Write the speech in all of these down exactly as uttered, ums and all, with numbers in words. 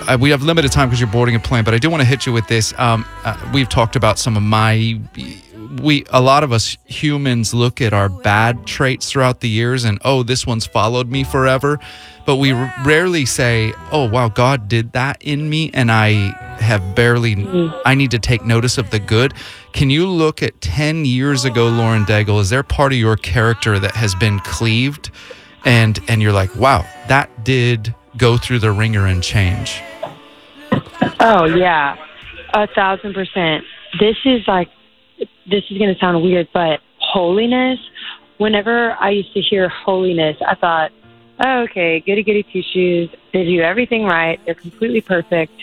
uh, we have limited time because you're boarding a plane, but I do want to hit you with this. Um, uh, we've talked about some of my, we a lot of us humans look at our bad traits throughout the years and, oh, this one's followed me forever. But we r- rarely say, oh, wow, God did that in me and I have barely, mm. I need to take notice of the good. Can you look at ten years ago, Lauren Daigle? Is there part of your character that has been cleaved and and you're like, wow, that did go through the ringer and change? Oh, yeah, a thousand percent. This is like, this is going to sound weird, but holiness, whenever I used to hear holiness, I thought, oh, okay, goody goody two shoes. They do everything right. They're completely perfect.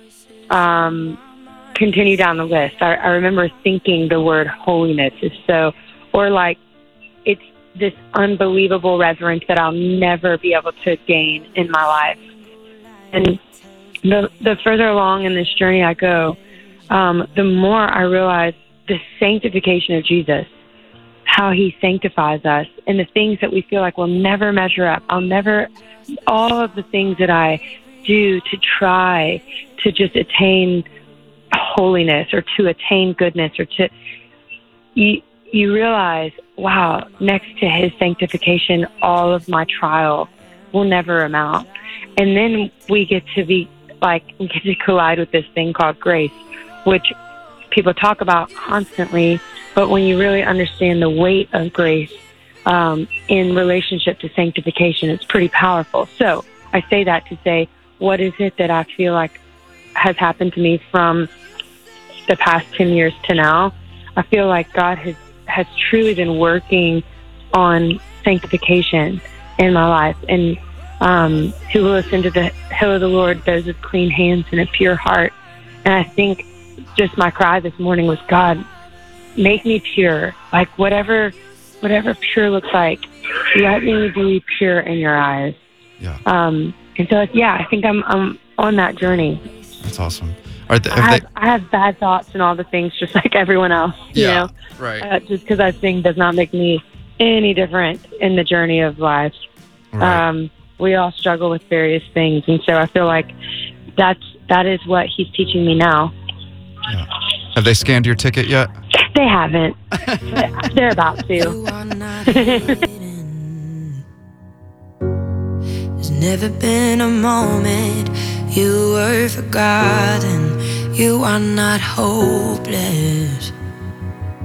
Um, continue down the list. I, I remember thinking the word holiness is so, or like, it's this unbelievable reverence that I'll never be able to gain in my life. And the, the further along in this journey I go, um, the more I realize the sanctification of Jesus, how he sanctifies us, and the things that we feel like will never measure up. I'll never, all of the things that I do to try to just attain holiness or to attain goodness or to, you, you realize, wow, next to his sanctification, all of my trial will never amount. And then we get to be like, we get to collide with this thing called grace, which people talk about constantly, but when you really understand the weight of grace um, in relationship to sanctification, it's pretty powerful. So I say that to say, what is it that I feel like has happened to me from the past ten years to now? I feel like God has, has truly been working on sanctification in my life. And um, who will ascend to the hill of the Lord, those with clean hands and a pure heart. And I think just my cry this morning was, God, make me pure. Like whatever, whatever pure looks like, let me be pure in your eyes. Yeah. Um, and so, yeah, I think I'm, I'm on that journey. That's awesome. Are they, I, have, they, I have bad thoughts and all the things just like everyone else, you yeah, know? Right. Uh, just because I think does not make me any different in the journey of life. Right. Um, we all struggle with various things. And so I feel like that's, that is what he's teaching me now. Yeah. Have they scanned your ticket yet? They haven't. They're about to. There's never been a moment you were forgotten. You are not hopeless.